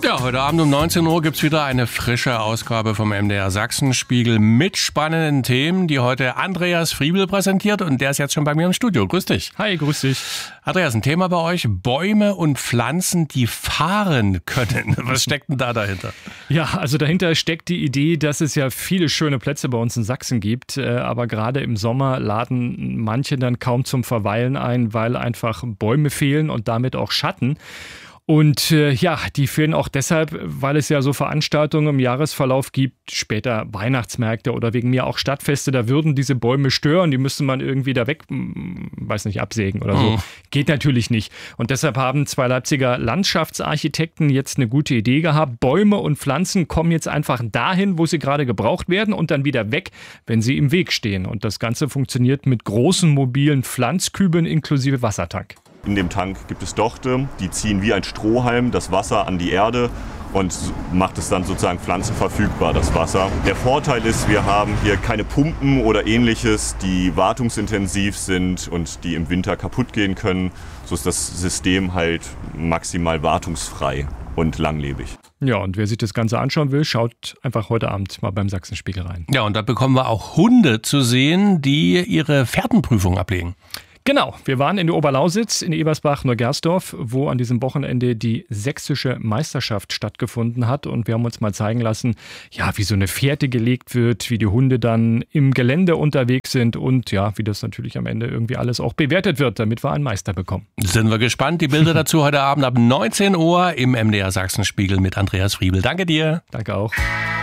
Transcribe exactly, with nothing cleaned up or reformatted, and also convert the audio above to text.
Ja, heute Abend um neunzehn Uhr gibt's wieder eine frische Ausgabe vom M D R Sachsenspiegel mit spannenden Themen, die heute Andreas Friebel präsentiert, und der ist jetzt schon bei mir im Studio. Grüß dich. Hi, grüß dich. Andreas, ein Thema bei euch: Bäume und Pflanzen, die fahren können. Was steckt denn da dahinter? Ja, also dahinter steckt die Idee, dass es ja viele schöne Plätze bei uns in Sachsen gibt, aber gerade im Sommer laden manche dann kaum zum Verweilen ein, weil einfach Bäume fehlen und damit auch Schatten. Und äh, ja, die fehlen auch deshalb, weil es ja so Veranstaltungen im Jahresverlauf gibt, später Weihnachtsmärkte oder wegen mir auch Stadtfeste, da würden diese Bäume stören, die müsste man irgendwie da weg, weiß nicht, absägen oder so. Mhm. Geht natürlich nicht. Und deshalb haben zwei Leipziger Landschaftsarchitekten jetzt eine gute Idee gehabt. Bäume und Pflanzen kommen jetzt einfach dahin, wo sie gerade gebraucht werden, und dann wieder weg, wenn sie im Weg stehen. Und das Ganze funktioniert mit großen mobilen Pflanzküben inklusive Wassertank. In dem Tank gibt es Dochte, die ziehen wie ein Strohhalm das Wasser an die Erde und macht es dann sozusagen pflanzenverfügbar, das Wasser. Der Vorteil ist, wir haben hier keine Pumpen oder ähnliches, die wartungsintensiv sind und die im Winter kaputt gehen können. So ist das System halt maximal wartungsfrei und langlebig. Ja, und wer sich das Ganze anschauen will, schaut einfach heute Abend mal beim Sachsenspiegel rein. Ja, und da bekommen wir auch Hunde zu sehen, die ihre Pferdenprüfung ablegen. Genau, wir waren in der Oberlausitz, in Ebersbach-Neugersdorf, wo an diesem Wochenende die sächsische Meisterschaft stattgefunden hat, und wir haben uns mal zeigen lassen, ja, wie so eine Fährte gelegt wird, wie die Hunde dann im Gelände unterwegs sind und ja, wie das natürlich am Ende irgendwie alles auch bewertet wird, damit wir einen Meister bekommen. Sind wir gespannt. Die Bilder dazu heute Abend ab neunzehn Uhr im M D R Sachsenspiegel mit Andreas Friebel. Danke dir. Danke auch.